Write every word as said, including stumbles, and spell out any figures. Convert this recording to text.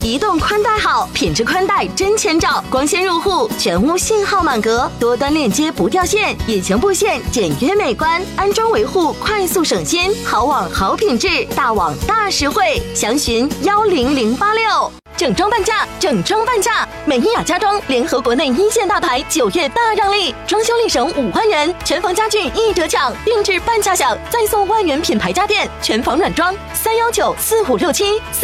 移动宽带好，品质宽带真千兆，光纤入户，全屋信号满格，多端链接不掉线，引擎布线简约美观，安装维护快速省心，好网好品质，大网大实惠，详询幺零零八六。整装半价，整装半价！美伊雅家装联合国内一线大牌，九月大让利，装修立省五万元，全房家具一折抢，定制半价享，再送万元品牌家电，全房软装，三幺九四五六七。